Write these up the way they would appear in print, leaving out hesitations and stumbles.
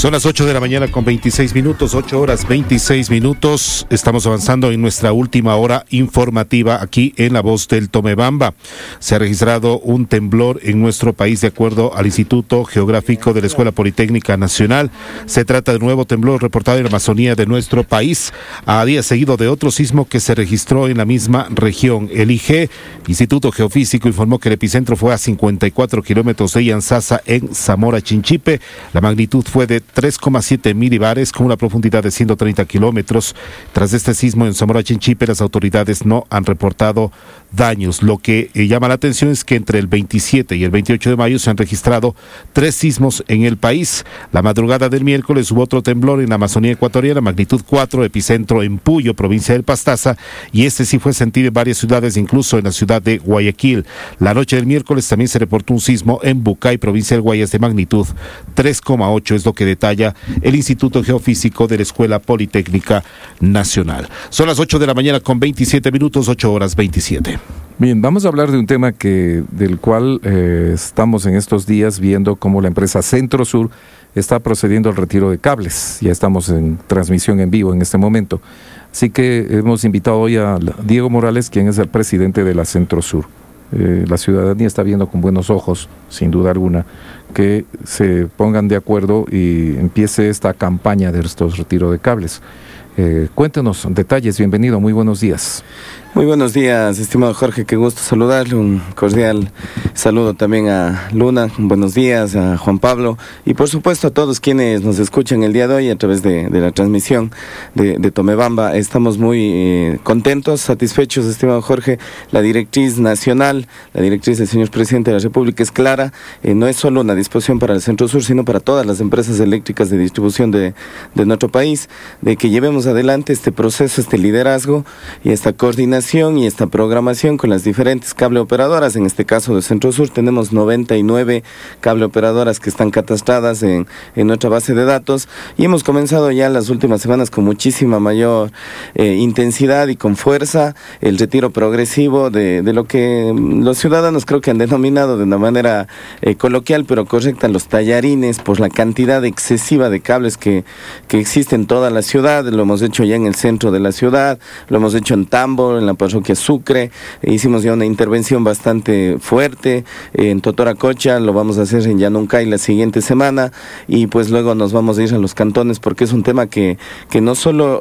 Son las 8 de la mañana con 26 minutos, 8 horas 26 minutos. Estamos avanzando en nuestra última hora informativa aquí en La Voz del Tomebamba. Se ha registrado un temblor en nuestro país de acuerdo al Instituto Geográfico de la Escuela Politécnica Nacional. Se trata de un nuevo temblor reportado en la Amazonía de nuestro país, a día seguido de otro sismo que se registró en la misma región. El IG, Instituto Geofísico, informó que el epicentro fue a 54 kilómetros de Yanzasa en Zamora Chinchipe. La magnitud fue de 3,7 milibares con una profundidad de 130 kilómetros. Tras este sismo en Zamora Chinchipe, las autoridades no han reportado daños. Lo que llama la atención es que entre el 27 y el 28 de mayo se han registrado 3 sismos en el país. La madrugada del miércoles hubo otro temblor en la Amazonía ecuatoriana, magnitud 4, epicentro en Puyo, provincia del Pastaza, y este sí fue sentido en varias ciudades, incluso en la ciudad de Guayaquil. La noche del miércoles también se reportó un sismo en Bucay, provincia del Guayas, de magnitud 3,8, es lo que detalla el Instituto Geofísico de la Escuela Politécnica Nacional. Son las 8 de la mañana con 27 minutos, 8 horas 27. Bien, vamos a hablar de un tema del cual estamos en estos días viendo cómo la empresa Centrosur está procediendo al retiro de cables. Ya estamos en transmisión en vivo en este momento. Así que hemos invitado hoy a Diego Morales, quien es el presidente de la Centrosur. La ciudadanía está viendo con buenos ojos, sin duda alguna, que se pongan de acuerdo y empiece esta campaña de estos retiros de cables. Cuéntenos detalles, bienvenido, muy buenos días. Muy buenos días, estimado Jorge, qué gusto saludarle, un cordial saludo también a Luna, buenos días, a Juan Pablo y por supuesto a todos quienes nos escuchan el día de hoy a través de la transmisión de Tomebamba. Estamos muy contentos, satisfechos, estimado Jorge. La directriz nacional, la directriz del señor presidente de la República es clara, no es solo una disposición para el Centrosur, sino para todas las empresas eléctricas de distribución de nuestro país, de que llevemos adelante este proceso, este liderazgo y esta coordinación y esta programación con las diferentes cable operadoras. En este caso de Centrosur tenemos 99 cable operadoras que están catastradas en nuestra base de datos y hemos comenzado ya las últimas semanas con muchísima mayor intensidad y con fuerza el retiro progresivo de lo que los ciudadanos creo que han denominado de una manera coloquial pero correcta los tallarines, por la cantidad excesiva de cables que existe en toda la ciudad. Lo hemos hecho ya en el centro de la ciudad, lo hemos hecho en Tambo, en la parroquia Sucre, hicimos ya una intervención bastante fuerte en Totoracocha, lo vamos a hacer en Llanuncay la siguiente semana y pues luego nos vamos a ir a los cantones porque es un tema que no solo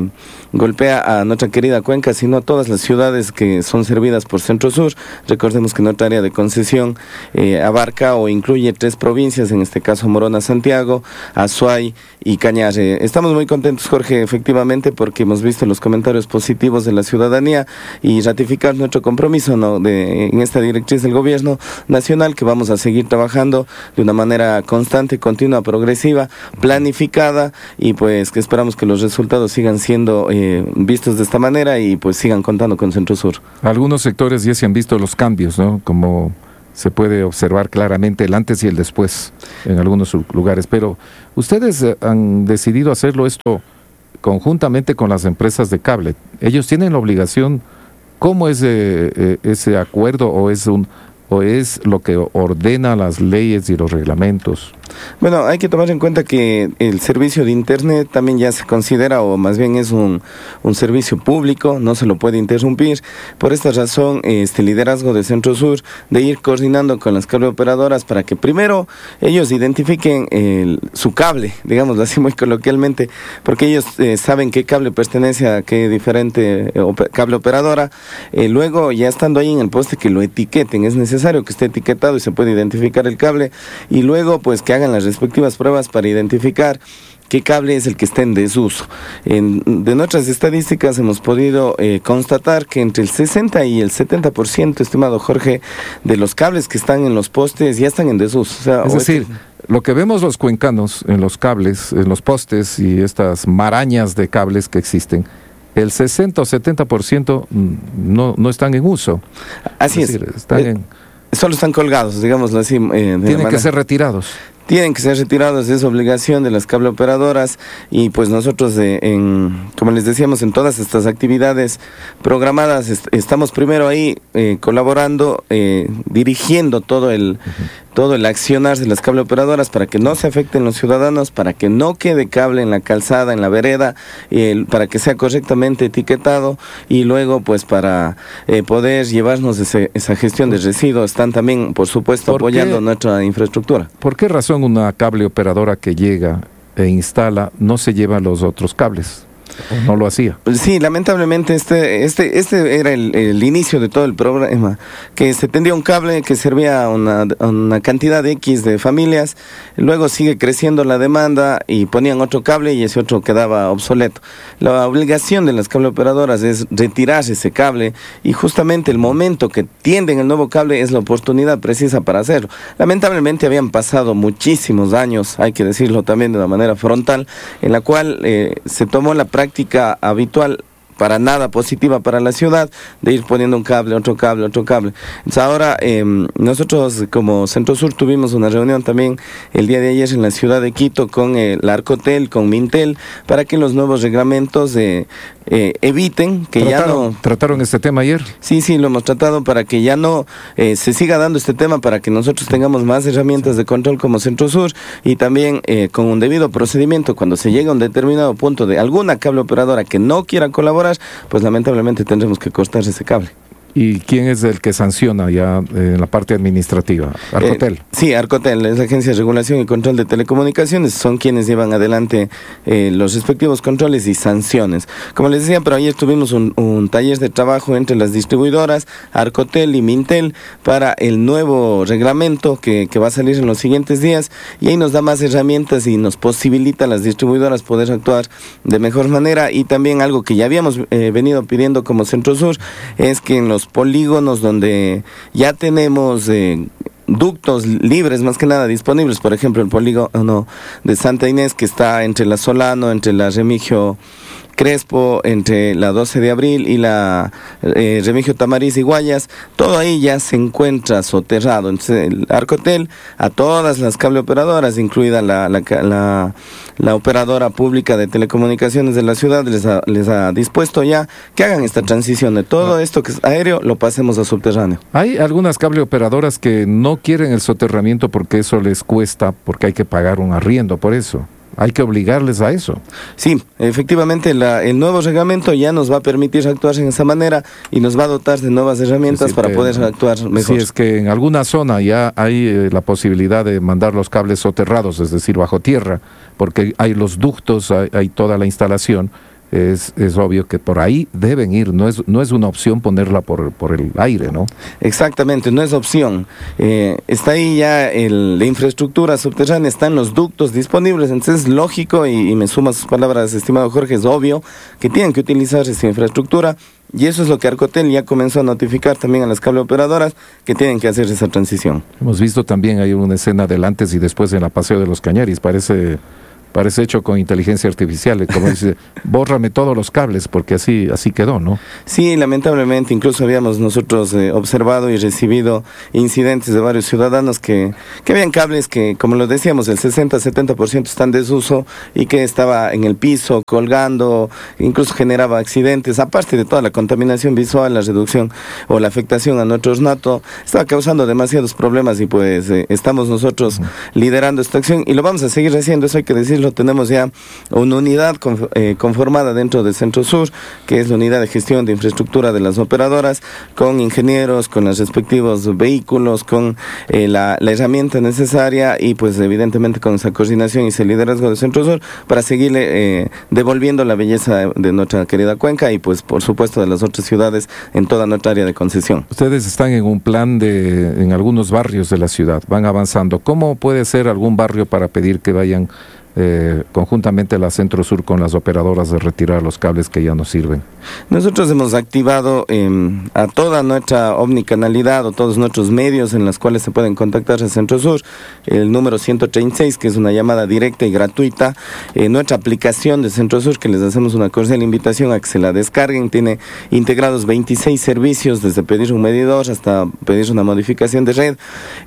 golpea a nuestra querida cuenca, sino a todas las ciudades que son servidas por Centrosur. Recordemos que nuestra área de concesión abarca o incluye 3 provincias, en este caso Morona, Santiago, Azuay y Cañar. Estamos muy contentos, Jorge, efectivamente, porque hemos visto los comentarios positivos de la ciudadanía y ratificar nuestro compromiso en esta directriz del gobierno nacional, que vamos a seguir trabajando de una manera constante, continua, progresiva, planificada y pues que esperamos que los resultados sigan siendo vistos de esta manera y pues sigan contando con Centrosur. Algunos sectores ya se han visto los cambios, ¿no? Como se puede observar claramente el antes y el después en algunos lugares, pero ustedes han decidido hacerlo esto conjuntamente con las empresas de cable. Ellos tienen la obligación. ¿Cómo es ese acuerdo o es lo que ordena las leyes y los reglamentos? Bueno, hay que tomar en cuenta que el servicio de Internet también ya se considera, o más bien es un servicio público, no se lo puede interrumpir. Por esta razón, este liderazgo de Centrosur de ir coordinando con las cable operadoras para que primero ellos identifiquen su cable, digámoslo así muy coloquialmente, porque ellos saben qué cable pertenece a qué diferente cable operadora. Luego, ya estando ahí en el poste, que lo etiqueten, es necesario que esté etiquetado y se puede identificar el cable, y luego pues que hagan las respectivas pruebas para identificar qué cable es el que está en desuso. De nuestras estadísticas hemos podido constatar que entre el 60 y el 70%, estimado Jorge, de los cables que están en los postes ya están en desuso. O sea, es decir, lo que vemos los cuencanos en los cables, en los postes y estas marañas de cables que existen, el 60 o 70% no están en uso. Así es. Decir, solo están colgados, digámoslo así. Tienen que ser retirados. tienen que ser retirados, es obligación de las cableoperadoras y pues nosotros, como les decíamos, en todas estas actividades programadas estamos primero ahí colaborando, dirigiendo todo el accionar de las cableoperadoras para que no se afecten los ciudadanos, para que no quede cable en la calzada, en la vereda, para que sea correctamente etiquetado y luego pues para poder llevarnos esa gestión de residuos. Están también, por supuesto, apoyando nuestra infraestructura. ¿Por qué razón una cable operadora que llega e instala no se lleva los otros cables? ¿O no lo hacía? Sí, lamentablemente este era el inicio de todo el programa, que se tendía un cable que servía a una cantidad de X de familias, luego sigue creciendo la demanda y ponían otro cable y ese otro quedaba obsoleto. La obligación de las cableoperadoras es retirar ese cable y justamente el momento que tienden el nuevo cable es la oportunidad precisa para hacerlo. Lamentablemente habían pasado muchísimos años, hay que decirlo también de una manera frontal, en la cual se tomó la práctica habitual, para nada positiva para la ciudad, de ir poniendo un cable, otro cable, otro cable. Entonces ahora nosotros como Centro Sur tuvimos una reunión también el día de ayer en la ciudad de Quito con la Arcotel, con Mintel, para que los nuevos reglamentos eviten que ya no... ¿Trataron este tema ayer? Sí, lo hemos tratado para que ya no se siga dando este tema, para que nosotros tengamos más herramientas de control como Centro Sur y también con un debido procedimiento. Cuando se llega a un determinado punto de alguna cable operadora que no quiera colaborar, pues lamentablemente tendremos que cortar ese cable. ¿Y quién es el que sanciona ya en la parte administrativa? ¿Arcotel? Sí, Arcotel, es la Agencia de Regulación y Control de Telecomunicaciones, son quienes llevan adelante los respectivos controles y sanciones. Como les decía, pero ayer tuvimos un taller de trabajo entre las distribuidoras, Arcotel y Mintel, para el nuevo reglamento que va a salir en los siguientes días, y ahí nos da más herramientas y nos posibilita a las distribuidoras poder actuar de mejor manera. Y también algo que ya habíamos venido pidiendo como Centro Sur, es que en los polígonos donde ya tenemos ductos libres, más que nada disponibles, por ejemplo el polígono de Santa Inés, que está entre la Solano, entre la Remigio Crespo, entre la 12 de abril y la Remigio Tamariz y Guayas, todo ahí ya se encuentra soterrado. Entonces el Arcotel a todas las cableoperadoras, incluida la operadora pública de telecomunicaciones de la ciudad, les ha dispuesto ya que hagan esta transición de todo esto que es aéreo, lo pasemos a subterráneo. Hay algunas cableoperadoras que no quieren el soterramiento porque eso les cuesta, porque hay que pagar un arriendo por eso. Hay que obligarles a eso. Sí, efectivamente el nuevo reglamento ya nos va a permitir actuar en esa manera y nos va a dotar de nuevas herramientas para poder actuar mejor. Si es que en alguna zona ya hay la posibilidad de mandar los cables soterrados, es decir, bajo tierra, porque hay los ductos, hay toda la instalación, es obvio que por ahí deben ir, no es una opción ponerla por el aire, ¿no? Exactamente, no es opción. Está ahí ya la infraestructura subterránea, están los ductos disponibles, entonces es lógico, y me suma sus palabras, estimado Jorge, es obvio que tienen que utilizar esa infraestructura, y eso es lo que Arcotel ya comenzó a notificar también a las cableoperadoras, que tienen que hacer esa transición. Hemos visto también, hay una escena del antes y después en la Paseo de los Cañaris, parece hecho con inteligencia artificial, como dice, bórrame todos los cables, porque así quedó, ¿no? Sí, lamentablemente, incluso habíamos nosotros observado y recibido incidentes de varios ciudadanos que habían cables que, como lo decíamos, el 60-70% están en desuso y que estaba en el piso, colgando, incluso generaba accidentes, aparte de toda la contaminación visual, la reducción o la afectación a nuestro ornato, estaba causando demasiados problemas y pues estamos nosotros liderando esta acción y lo vamos a seguir haciendo, eso hay que decirlo. Tenemos ya una unidad conformada dentro de Centro Sur, que es la unidad de gestión de infraestructura de las operadoras, con ingenieros, con los respectivos vehículos, con la herramienta necesaria y pues evidentemente con esa coordinación y ese liderazgo de Centro Sur para seguirle devolviendo la belleza de nuestra querida cuenca y pues por supuesto de las otras ciudades en toda nuestra área de concesión. Ustedes están en un plan en algunos barrios de la ciudad, van avanzando. ¿Cómo puede ser algún barrio para pedir que vayan conjuntamente la Centro Sur con las operadoras de retirar los cables que ya no sirven? Nosotros hemos activado a toda nuestra omnicanalidad o todos nuestros medios en los cuales se pueden contactar a Centro Sur, el número 136, que es una llamada directa y gratuita, nuestra aplicación de Centro Sur, que les hacemos una cordial invitación a que se la descarguen, tiene integrados 26 servicios, desde pedir un medidor hasta pedir una modificación de red,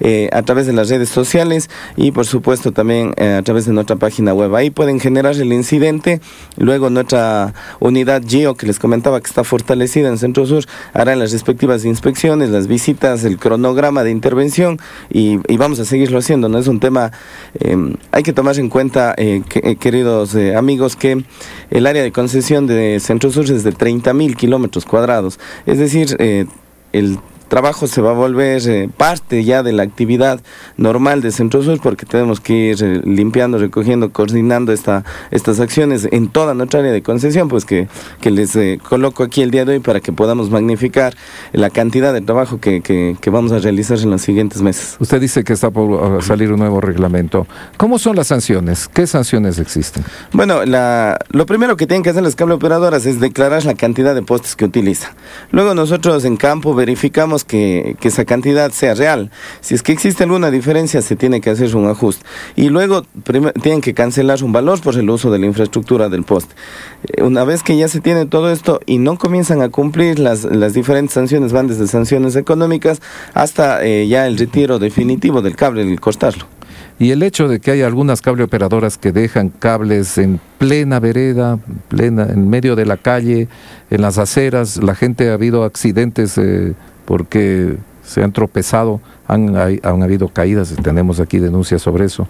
a través de las redes sociales y por supuesto también a través de nuestra página web. Ahí pueden generar el incidente, luego nuestra unidad GEO, que les comentaba que está fortalecida en Centro Sur, hará las respectivas inspecciones, las visitas, el cronograma de intervención y vamos a seguirlo haciendo. No es un tema, hay que tomar en cuenta, queridos amigos, que el área de concesión de Centro Sur es de 30.000 kilómetros cuadrados, es decir, el trabajo se va a volver parte ya de la actividad normal de Centro Sur, porque tenemos que ir limpiando, recogiendo, coordinando estas acciones en toda nuestra área de concesión, pues que les coloco aquí el día de hoy para que podamos magnificar la cantidad de trabajo que vamos a realizar en los siguientes meses. Usted dice que está por salir un nuevo reglamento. ¿Cómo son las sanciones? ¿Qué sanciones existen? Bueno, lo primero que tienen que hacer las cable operadoras es declarar la cantidad de postes que utilizan. Luego nosotros en campo verificamos que esa cantidad sea real. Si es que existe alguna diferencia, se tiene que hacer un ajuste. Y luego tienen que cancelar un valor por el uso de la infraestructura del poste. Una vez que ya se tiene todo esto y no comienzan a cumplir las diferentes sanciones, van desde sanciones económicas hasta ya el retiro definitivo del cable, el cortarlo. Y el hecho de que hay algunas cable operadoras que dejan cables en plena vereda, en medio de la calle, en las aceras, la gente, ha habido accidentes porque se han tropezado, han habido caídas, tenemos aquí denuncias sobre eso.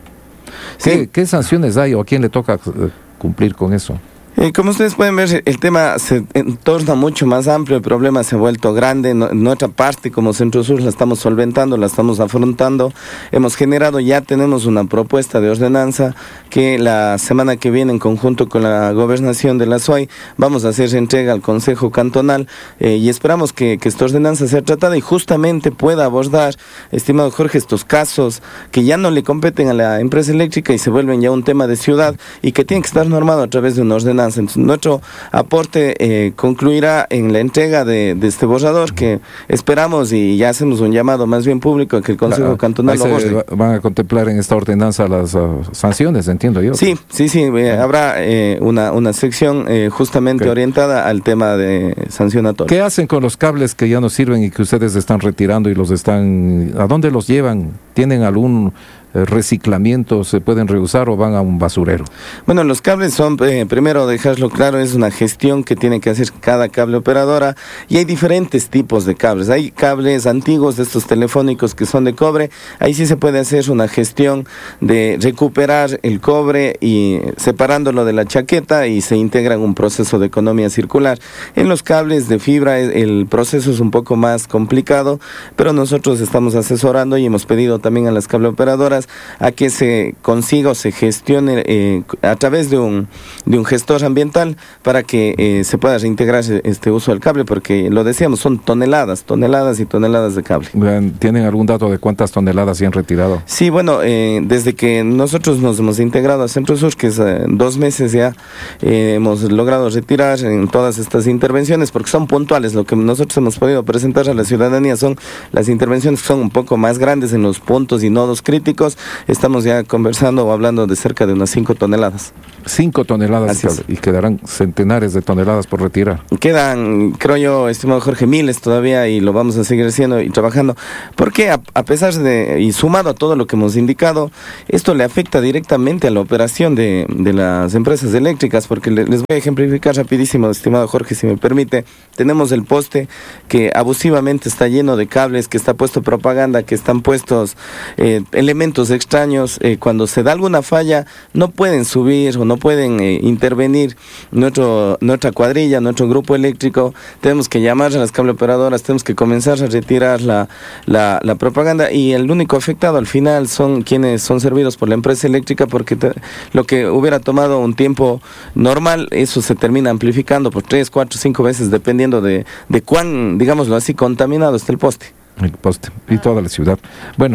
Sí. ¿Qué sanciones hay o a quién le toca cumplir con eso? Como ustedes pueden ver, el tema se torna mucho más amplio, el problema se ha vuelto grande. Nuestra parte como Centro Sur la estamos solventando, la estamos afrontando. Hemos generado, ya tenemos una propuesta de ordenanza que la semana que viene, en conjunto con la gobernación de la SOAI, vamos a hacer entrega al Consejo Cantonal y esperamos que esta ordenanza sea tratada y justamente pueda abordar, estimado Jorge, estos casos que ya no le competen a la empresa eléctrica y se vuelven ya un tema de ciudad y que tienen que estar normado a través de una ordenanza. Entonces, nuestro aporte concluirá en la entrega de este borrador, que esperamos y ya hacemos un llamado más bien público a que el Consejo Cantonal lo aborde. ¿Van a contemplar en esta ordenanza las sanciones, entiendo yo? Sí, habrá una sección justamente orientada al tema de sancionatorio. ¿Qué hacen con los cables que ya no sirven y que ustedes están retirando y ¿a dónde los llevan? ¿Tienen algún reciclamiento, se pueden reusar o van a un basurero? Bueno, los cables son, primero dejarlo claro, es una gestión que tiene que hacer cada cable operadora y hay diferentes tipos de cables. Hay cables antiguos de estos telefónicos que son de cobre, ahí sí se puede hacer una gestión de recuperar el cobre y separándolo de la chaqueta y se integra en un proceso de economía circular. En los cables de fibra el proceso es un poco más complicado, pero nosotros estamos asesorando y hemos pedido también a las cable operadoras a que se consiga o se gestione a través de un gestor ambiental para que se pueda reintegrar este uso del cable, porque lo decíamos, son toneladas y toneladas de cable. ¿Tienen algún dato de cuántas toneladas se han retirado? Sí, bueno, desde que nosotros nos hemos integrado a Centro Sur, que es 2 meses ya, hemos logrado retirar en todas estas intervenciones, porque son puntuales. Lo que nosotros hemos podido presentar a la ciudadanía son las intervenciones que son un poco más grandes en los puntos y nodos críticos. Estamos ya conversando o hablando de cerca de unas 5 toneladas. 5 toneladas y quedarán centenares de toneladas por retirar. Quedan, creo yo, estimado Jorge, miles todavía y lo vamos a seguir haciendo y trabajando. Porque a pesar de, y sumado a todo lo que hemos indicado, esto le afecta directamente a la operación de las empresas eléctricas, porque les voy a ejemplificar rapidísimo, estimado Jorge, si me permite. Tenemos el poste que abusivamente está lleno de cables, que está puesto propaganda, que están puestos elementos extraños. Cuando se da alguna falla, no pueden subir o no pueden intervenir nuestra cuadrilla, nuestro grupo eléctrico. Tenemos que llamar a las cable operadoras, tenemos que comenzar a retirar la propaganda y el único afectado al final son quienes son servidos por la empresa eléctrica, porque lo que hubiera tomado un tiempo normal, eso se termina amplificando por 3, 4, 5 veces dependiendo de cuán, digámoslo así, contaminado está el poste. El poste y toda la ciudad. Bueno,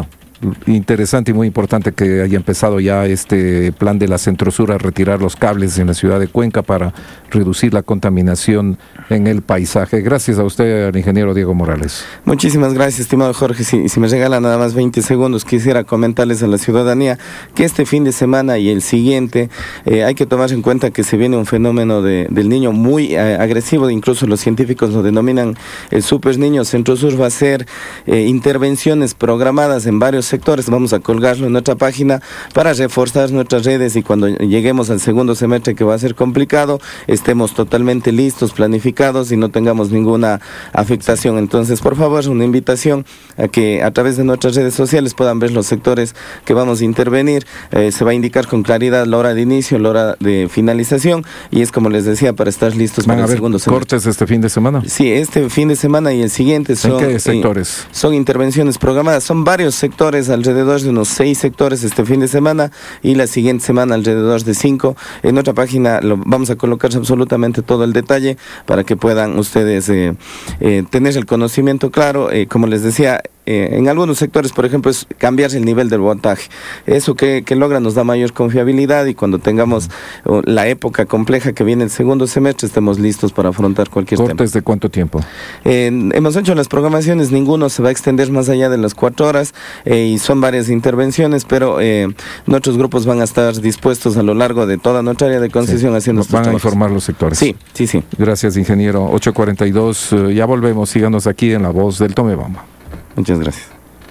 interesante y muy importante que haya empezado ya este plan de la Centrosur a retirar los cables en la ciudad de Cuenca para reducir la contaminación en el paisaje. Gracias a usted, al ingeniero Diego Morales. Muchísimas gracias, estimado Jorge. Si me regala nada más 20 segundos, quisiera comentarles a la ciudadanía que este fin de semana y el siguiente hay que tomar en cuenta que se viene un fenómeno del niño muy agresivo, incluso los científicos lo denominan el super niño. Centrosur va a hacer intervenciones programadas en varios sectores. Vamos a colgarlo en nuestra página para reforzar nuestras redes y cuando lleguemos al segundo semestre, que va a ser complicado, estemos totalmente listos, planificados y no tengamos ninguna afectación. Entonces, por favor, una invitación a que a través de nuestras redes sociales puedan ver los sectores que vamos a intervenir. Se va a indicar con claridad la hora de inicio, la hora de finalización y es como les decía, para estar listos para el segundo semestre. ¿Cortes este fin de semana? Sí, este fin de semana y el siguiente son... ¿En qué sectores? Son intervenciones programadas, son varios sectores, alrededor de unos 6 sectores este fin de semana y la siguiente semana alrededor de 5. En nuestra página vamos a colocar absolutamente todo el detalle para que puedan ustedes tener el conocimiento claro. Como les decía, en algunos sectores, por ejemplo, es cambiarse el nivel del voltaje. Eso que logra nos da mayor confiabilidad y cuando tengamos la época compleja que viene el segundo semestre, estemos listos para afrontar cualquier tema. ¿Cortes de cuánto tiempo? Hemos hecho las programaciones, ninguno se va a extender más allá de las 4 horas y son varias intervenciones, pero nuestros grupos van a estar dispuestos a lo largo de toda nuestra área de concesión haciendo estos trabajos. Van a informar los sectores. Sí. Gracias, ingeniero. 8:42, ya volvemos, síganos aquí en La Voz del Tomebamba. Muchas gracias.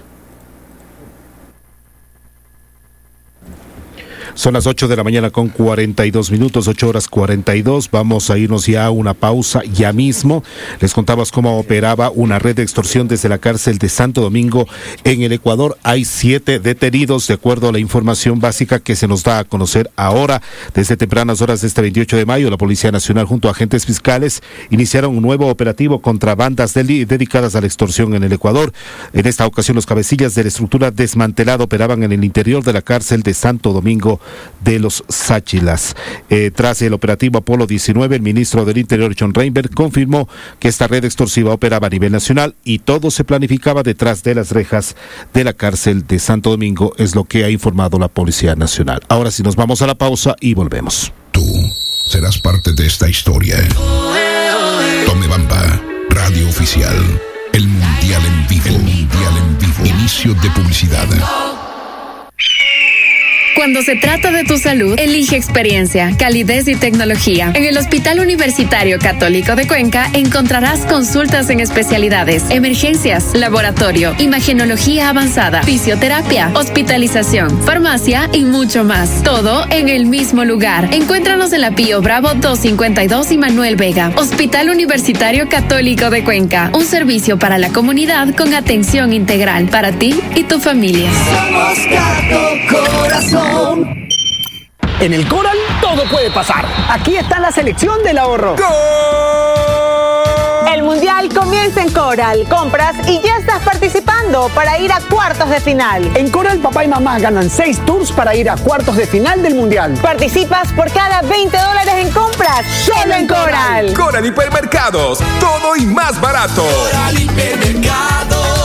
Son las 8 de la mañana con 42 minutos, 8 horas 42. Vamos a irnos ya a una pausa ya mismo. Les contamos cómo operaba una red de extorsión desde la cárcel de Santo Domingo en el Ecuador. Hay 7 detenidos, de acuerdo a la información básica que se nos da a conocer ahora. Desde tempranas horas de este 28 de mayo, la Policía Nacional junto a agentes fiscales iniciaron un nuevo operativo contra bandas dedicadas a la extorsión en el Ecuador. En esta ocasión, los cabecillas de la estructura desmantelada operaban en el interior de la cárcel de Santo Domingo de los Sáchilas. Tras el operativo Apolo 19, el ministro del Interior, John Reinberg, confirmó que esta red extorsiva operaba a nivel nacional y todo se planificaba detrás de las rejas de la cárcel de Santo Domingo, es lo que ha informado la Policía Nacional. Ahora sí nos vamos a la pausa y volvemos. Tú serás parte de esta historia. Tomebamba, radio oficial. El Mundial en vivo. Inicio de publicidad. Cuando se trata de tu salud, elige experiencia, calidez y tecnología. En el Hospital Universitario Católico de Cuenca encontrarás consultas en especialidades, emergencias, laboratorio, imagenología avanzada, fisioterapia, hospitalización, farmacia y mucho más. Todo en el mismo lugar. Encuéntranos en la Pío Bravo 252 y Manuel Vega. Hospital Universitario Católico de Cuenca. Un servicio para la comunidad con atención integral para ti y tu familia. Somos Cato Corazón. En el Coral todo puede pasar. Aquí está la selección del ahorro. ¡Gol! El Mundial comienza en Coral. Compras y ya estás participando para ir a cuartos de final. En Coral, papá y mamá ganan 6 tours para ir a cuartos de final del Mundial. Participas por cada $20 en compras. ¡Solo en Coral! Coral Hipermercados. Todo y más barato. Coral Hipermercados.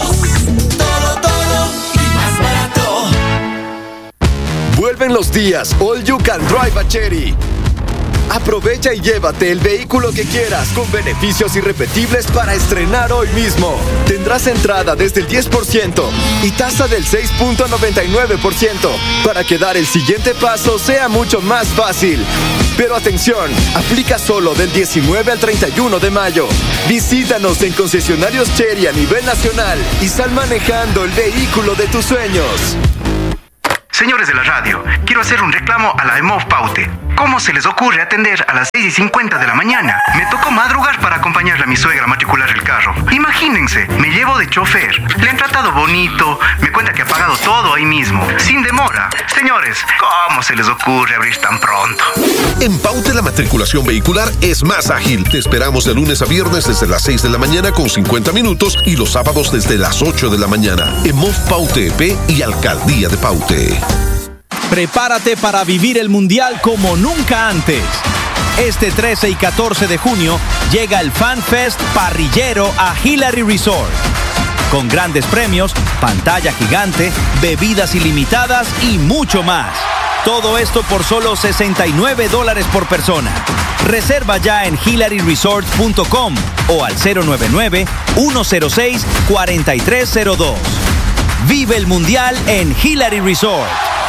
Vuelven los días All You Can Drive a Chery. Aprovecha y llévate el vehículo que quieras con beneficios irrepetibles para estrenar hoy mismo. Tendrás entrada desde el 10% y tasa del 6.99% para que dar el siguiente paso sea mucho más fácil. Pero atención, aplica solo del 19 al 31 de mayo. Visítanos en concesionarios Chery a nivel nacional y sal manejando el vehículo de tus sueños. Señores de la radio, quiero hacer un reclamo a la EMOV Paute. ¿Cómo se les ocurre atender a las 6:50 de la mañana? Me tocó madrugar para acompañarle a mi suegra a matricular el carro. Imagínense, me llevo de chofer, le han tratado bonito, me cuenta que ha pagado todo ahí mismo, sin demora. Señores, ¿cómo se les ocurre abrir tan pronto? En Paute la matriculación vehicular es más ágil. Te esperamos de lunes a viernes desde las 6 de la mañana con 50 minutos y los sábados desde las 8 de la mañana. EMOV Paute EP y Alcaldía de Paute. Prepárate para vivir el Mundial como nunca antes. Este 13 y 14 de junio llega el Fan Fest parrillero a Hillary Resort. con grandes premios, pantalla gigante, bebidas ilimitadas y mucho más. Todo esto por solo $69 por persona. Reserva ya en hillaryresort.com o al 099-106-4302. Vive el Mundial en Hillary Resort.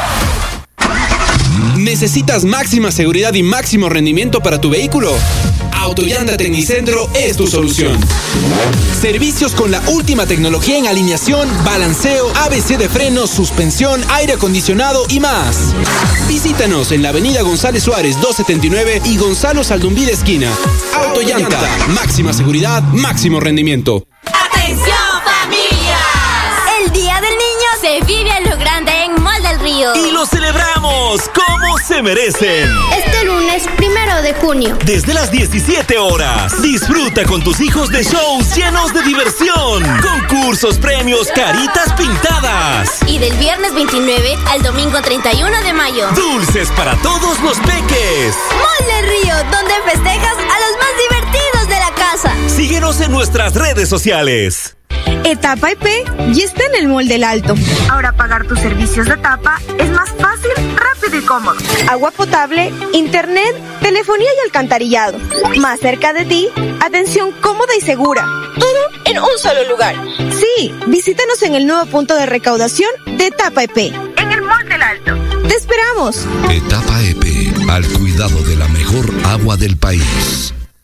¿Necesitas máxima seguridad y máximo rendimiento para tu vehículo? Autollanta Tecnicentro es tu solución. Servicios con la última tecnología en alineación, balanceo, ABC de frenos, suspensión, aire acondicionado y más. Visítanos en la avenida González Suárez 279 y Gonzalo Saldumbí esquina. Autollanta, máxima seguridad, máximo rendimiento. ¡Atención, familias! El Día del Niño se vive a lo grande en Mall del Río. Y lo celebramos como se merecen. Este lunes 1 de junio. Desde las 17 horas. Disfruta con tus hijos de shows llenos de diversión. Concursos, premios, caritas pintadas. Y del viernes 29 al domingo 31 de mayo. Dulces para todos los peques. Mall del Río, donde festejas a los más divertidos de la casa. Síguenos en nuestras redes sociales. Etapa EP ya está en el Mall del Alto. Ahora pagar tus servicios de etapa es más fácil, rápido y cómodo. Agua potable, internet, telefonía y alcantarillado. Más cerca de ti, atención cómoda y segura. Todo en un solo lugar. Sí, visítanos en el nuevo punto de recaudación de Etapa EP. En el Mall del Alto. ¡Te esperamos! Etapa EP, al cuidado de la mejor agua del país.